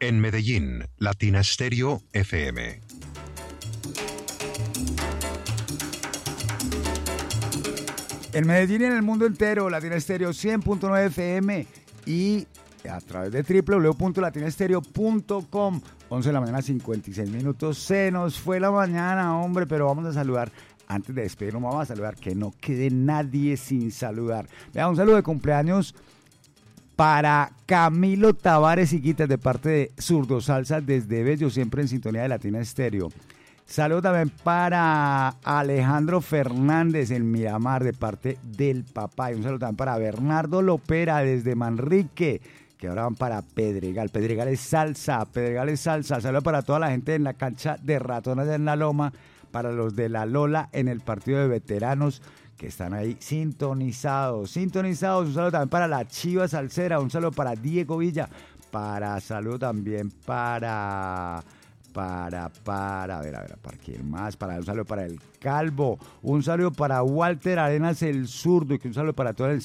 En Medellín, Latina Stereo FM. En Medellín y en el mundo entero, Latina Stereo 100.9 FM y a través de www.latinastereo.com. 11 de la mañana, 56 minutos. Se nos fue la mañana, hombre, pero vamos a saludar. Antes de despedirnos, vamos a saludar, que no quede nadie sin saludar. Vea, un saludo de cumpleaños para Camilo Tavares Higuitas de parte de Zurdo Salsa desde Bello, siempre en sintonía de Latina Estéreo. Saludo también para Alejandro Fernández en Miramar de parte del papá. Y un saludo también para Bernardo Lopera desde Manrique, que ahora van para Pedregal. Pedregal es salsa, Pedregal es salsa. Saludo para toda la gente en la cancha de Ratones en la Loma, para los de la Lola en el partido de veteranos, que están ahí sintonizados. Un saludo también para la Chiva Salsera, un saludo para Diego Villa, saludo también para quién más, un saludo para el Calvo, un saludo para Walter Arenas el Zurdo, y que un saludo para todo el